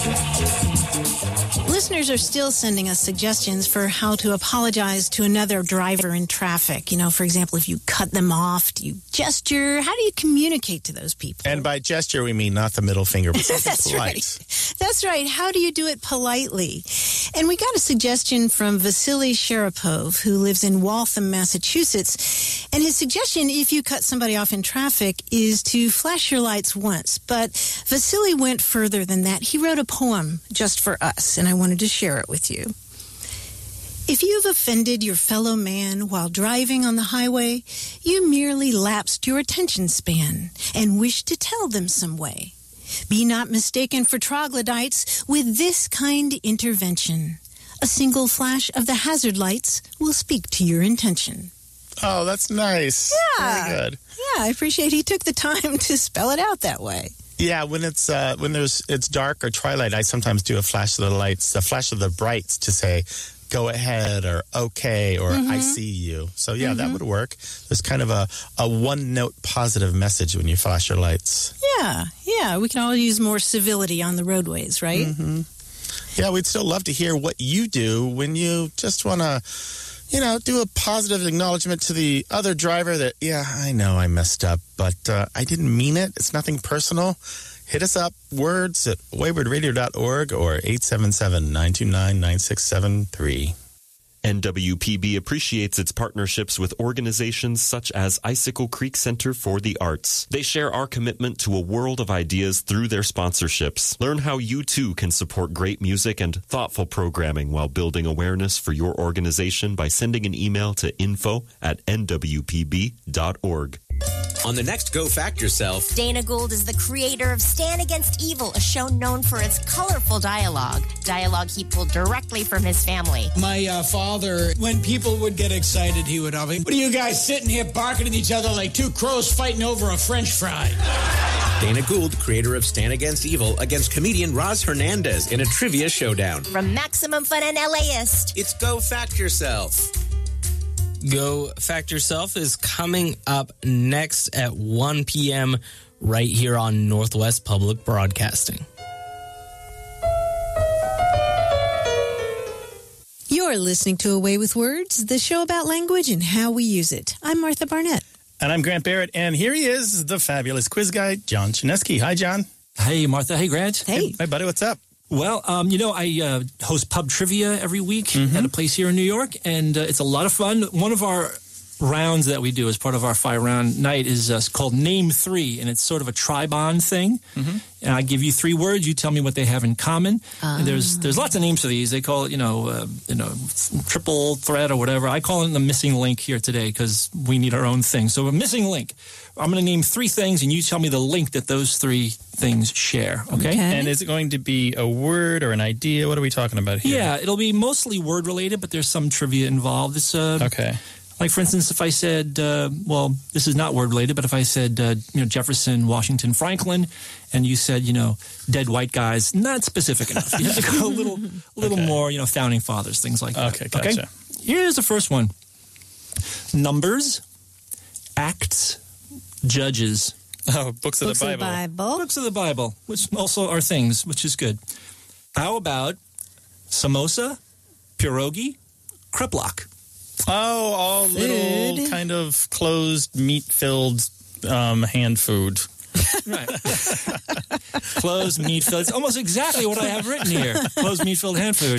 Listeners are still sending us suggestions for how to apologize to another driver in traffic. You know, for example, if you cut them off, do you gesture? How do you communicate to those people? And by gesture, we mean not the middle finger, but something That's polite. right. That's right. How do you do it politely? And we got a suggestion from Vasily Sharapov, who lives in Waltham, Massachusetts. And his suggestion, if you cut somebody off in traffic, is to flash your lights once. But Vasily went further than that. He wrote a poem just for us, and I wanted to share it with you. If you've offended your fellow man while driving on the highway, you merely lapsed your attention span and wish to tell them some way. Be not mistaken for troglodytes with this kind intervention. A single flash of the hazard lights will speak to your intention. Oh, that's nice. Yeah. Very good. Yeah, I appreciate he took the time to spell it out that way. Yeah, when it's dark or twilight, I sometimes do a flash of the lights, a flash of the brights to say, go ahead, or okay, or I see you. So, yeah, that would work. There's kind of a one-note positive message when you flash your lights. Yeah, we can all use more civility on the roadways, right? Mm-hmm. Yeah, we'd still love to hear what you do when you just want to, do a positive acknowledgement to the other driver that, yeah, I know I messed up, but I didn't mean it. It's nothing personal. Hit us up, words at waywardradio.org or 877-929-9673. NWPB appreciates its partnerships with organizations such as Icicle Creek Center for the Arts. They share our commitment to a world of ideas through their sponsorships. Learn how you too can support great music and thoughtful programming while building awareness for your organization by sending an email to info@nwpb.org. On the next Go Fact Yourself, Dana Gould is the creator of Stand Against Evil, a show known for its colorful dialogue he pulled directly from his family. My father, when people would get excited, he would always, "What are you guys sitting here barking at each other like two crows fighting over a French fry?" Dana Gould, creator of Stand Against Evil, against comedian Roz Hernandez in a trivia showdown. From Maximum Fun and LAist, it's Go Fact Yourself. Go Fact Yourself is coming up next at 1 p.m. right here on Northwest Public Broadcasting. You're listening to Away with Words, the show about language and how we use it. I'm Martha Barnett. And I'm Grant Barrett, and here he is, the fabulous quiz guy, John Chinesky. Hi, John. Hey, Martha. Hey, Grant. Hey. Hi, buddy. What's up? Well, I host pub trivia every week at a place here in New York, and it's a lot of fun. One of our rounds that we do as part of our 5-round night is called Name 3, and it's sort of a tri-bond thing. And I give you 3 words, you tell me what they have in common. And there's lots of names for these. They call it, triple threat or whatever. I call it the missing link here today because we need our own thing. So a missing link. I'm going to name 3 things, and you tell me the link that those 3 things share, okay? And is it going to be a word or an idea? What are we talking about here? Yeah, it'll be mostly word-related, but there's some trivia involved. It's okay. Like, for instance, if I said, this is not word-related, but if I said, Jefferson, Washington, Franklin, and you said, dead white guys, not specific enough. You have to go a little more, founding fathers, things like that. Okay, gotcha. Okay? Here's the first one. Numbers, acts, judges. Oh, books of the Bible. Books of the Bible, which also are things, which is good. How about samosa, pierogi, kreplach? Oh, all little kind of closed, meat-filled hand food. Right. Closed, meat-filled. It's almost exactly what I have written here. Closed, meat-filled hand food.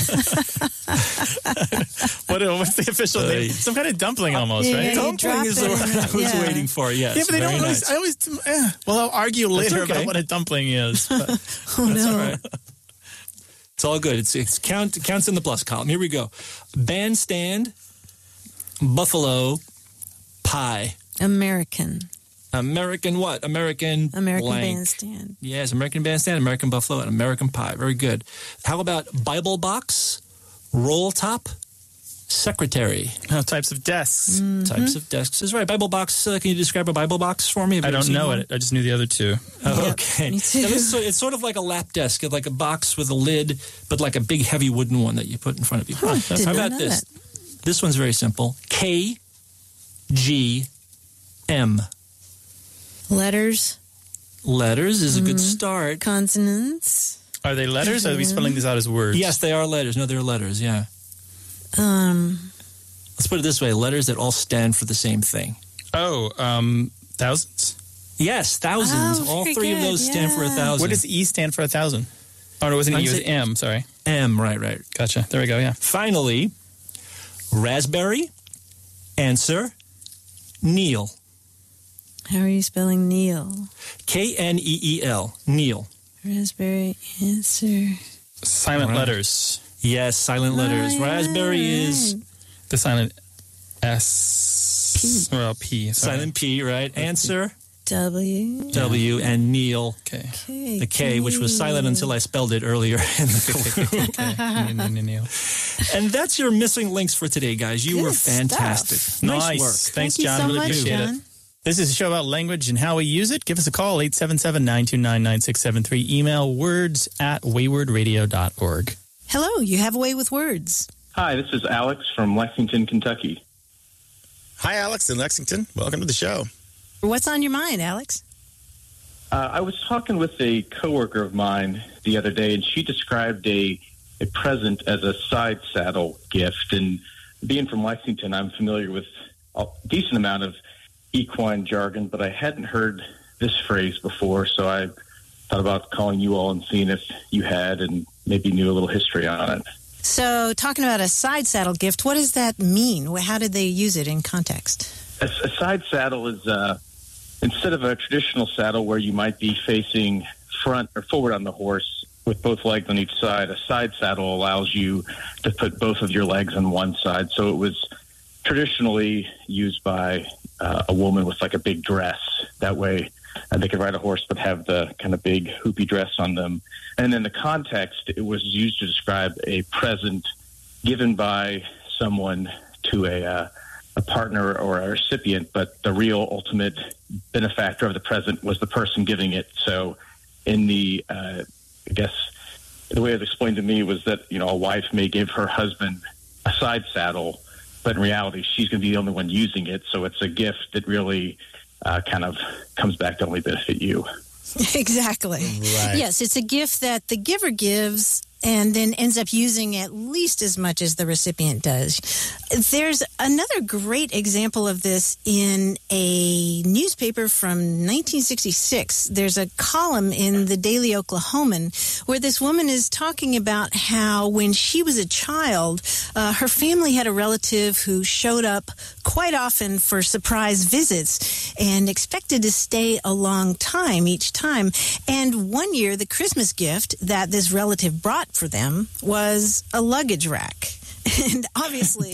What's the official name? Some kind of dumpling almost, right? Dumpling is the word I was waiting for, yes. Yeah, but they don't nice. always well, I'll argue later about what a dumpling is. But that's all right. It's all good. It counts in the plus column. Here we go. Bandstand, buffalo, pie. American what? American blank. Bandstand. Yes, American Bandstand, American Buffalo, and American Pie. Very good. How about Bible box, roll top, secretary? Types of desks. Types of desks is right. Bible box, can you describe a Bible box for me? I don't know it. I just knew the other 2. Oh, okay. Me too. It's sort of like a lap desk, like a box with a lid, but like a big heavy wooden one that you put in front of you. How about this? That. This one's very simple. KGM. Letters is a good start. Consonants. Are they letters, or are we spelling these out as words? Yes, they are letters. No, they're letters, yeah. Let's put it this way, letters that all stand for the same thing. Oh, thousands? Yes, thousands. Oh, all very three of good, those stand for 1,000. What does E stand for 1,000? Oh, no, it wasn't E, it was M, sorry. M, right. Gotcha. There we go, yeah. Finally, raspberry, answer, Neil. How are you spelling Neil? K-N-E-E-L, Neil. Raspberry, answer. Silent letters. Yes, silent letters. Oh, yeah. Raspberry is The silent S. Well, P. Sorry. silent P, right? Answer, W. W, and Neil. Okay. Okay. The K, which was silent until I spelled it earlier in the Neil. And that's your missing links for today, guys. You Good were fantastic. stuff. Nice work. Thanks, Thank you John. so Really much, appreciate John. it. This is a show about language and how we use it. Give us a call, 877-929-9673. Email words@waywardradio.org. Hello, you have a way with words. Hi, this is Alex from Lexington, Kentucky. Hi, Alex in Lexington. Welcome to the show. What's on your mind, Alex? I was talking with a coworker of mine the other day, and she described a present as a side saddle gift. And being from Lexington, I'm familiar with a decent amount of equine jargon, but I hadn't heard this phrase before, so I thought about calling you all and seeing if you had and maybe knew a little history on it. So, talking about a side saddle gift, what does that mean? How did they use it in context? A side saddle is instead of a traditional saddle where you might be facing front or forward on the horse with both legs on each side, a side saddle allows you to put both of your legs on one side. So it was traditionally used by a woman with like a big dress. That way they could ride a horse but have the kind of big hoopy dress on them. And in the context, it was used to describe a present given by someone to a partner or a recipient, but the real ultimate benefactor of the present was the person giving it. So in the, I guess the way it was explained to me was that, a wife may give her husband a side saddle, but in reality, she's going to be the only one using it. So it's a gift that really kind of comes back to only benefit you. Exactly. Right. Yes, it's a gift that the giver gives and then ends up using at least as much as the recipient does. There's another great example of this in a newspaper from 1966. There's a column in the Daily Oklahoman where this woman is talking about how when she was a child, her family had a relative who showed up quite often for surprise visits and expected to stay a long time each time. And one year, the Christmas gift that this relative brought for them was a luggage rack. And obviously,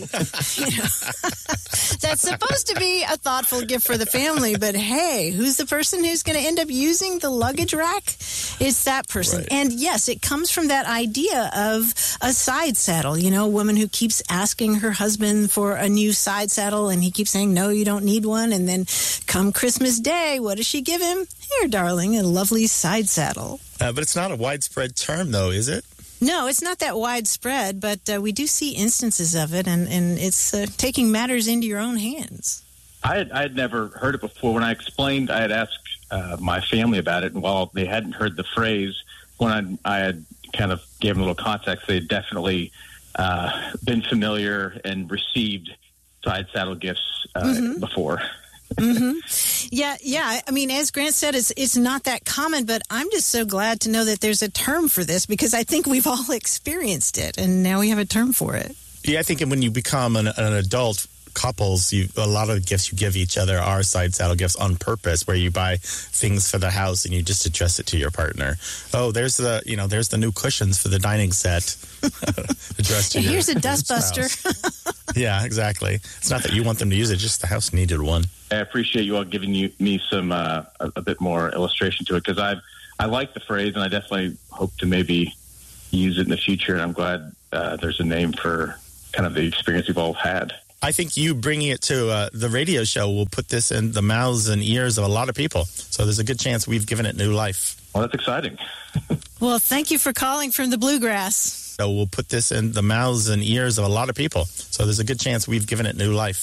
that's supposed to be a thoughtful gift for the family. But hey, who's the person who's going to end up using the luggage rack? It's that person. Right. And yes, it comes from that idea of a side saddle. A woman who keeps asking her husband for a new side saddle, and he keeps saying, no, you don't need one. And then come Christmas Day, what does she give him? Here, darling, a lovely side saddle. But it's not a widespread term, though, is it? No, it's not that widespread, but we do see instances of it, and it's taking matters into your own hands. I had never heard it before. When I explained, I had asked my family about it, and while they hadn't heard the phrase, when I had kind of gave them a little context, they had definitely been familiar and received side saddle gifts before. Mm-hmm. Yeah. I mean, as Grant said, it's not that common, but I'm just so glad to know that there's a term for this because I think we've all experienced it, and now we have a term for it. Yeah, I think when you become an adult, couples, a lot of the gifts you give each other are side saddle gifts on purpose, where you buy things for the house and you just address it to your partner. Oh, there's the new cushions for the dining set. Addressed to your here's a dustbuster. Yeah, exactly. It's not that you want them to use it; just the house needed one. I appreciate you all giving me some a bit more illustration to it because I like the phrase and I definitely hope to maybe use it in the future. And I'm glad there's a name for kind of the experience we've all had. I think you bringing it to the radio show will put this in the mouths and ears of a lot of people. So there's a good chance we've given it new life. Well, that's exciting. Well, thank you for calling from the Bluegrass. So we'll put this in the mouths and ears of a lot of people. So there's a good chance we've given it new life.